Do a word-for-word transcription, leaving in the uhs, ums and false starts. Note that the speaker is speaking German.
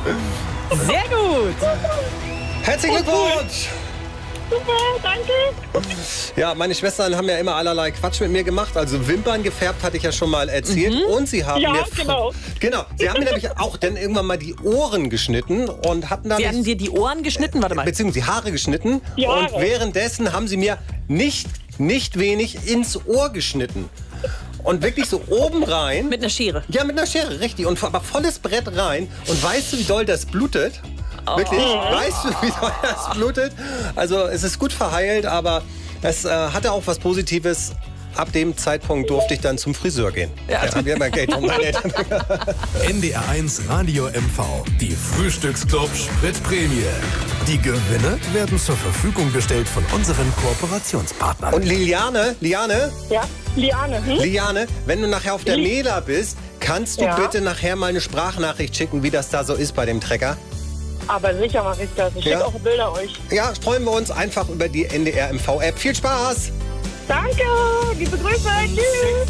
Sehr gut. Herzlichen Glückwunsch! Super, danke. Ja, meine Schwestern haben ja immer allerlei Quatsch mit mir gemacht. Also Wimpern gefärbt hatte ich ja schon mal erzählt. Mhm. Und sie haben ja, mir... genau. Genau, sie haben mir nämlich auch dann irgendwann mal die Ohren geschnitten und hatten dann... Sie haben dir die Ohren geschnitten? Warte mal. Beziehungsweise die Haare geschnitten. Die Haare. Und währenddessen haben sie mir nicht, nicht wenig ins Ohr geschnitten. Und wirklich so oben rein. Mit einer Schere? Ja, mit einer Schere, richtig. Und aber volles Brett rein. Und weißt du, wie doll das blutet? Wirklich? Oh. Weißt du, wie doll das blutet? Also es ist gut verheilt, aber es äh, hatte auch was Positives. Ab dem Zeitpunkt durfte ich dann zum Friseur gehen. Ja, ja wir haben ja Geld von meinen Eltern. N D R eins Radio M V. Die Frühstücksclub Spritprämie. Die Gewinne werden zur Verfügung gestellt von unseren Kooperationspartnern. Und Liliane, Liane? Ja, Liane. Hm? Liane, wenn du nachher auf der Mela bist, kannst du Ja. bitte nachher mal eine Sprachnachricht schicken, wie das da so ist bei dem Trecker? Aber sicher mache ich das. Ich schicke Ja. auch Bilder euch. Ja, freuen wir uns einfach über die N D R M V-App. Viel Spaß! Danke, liebe Grüße. Tschüss.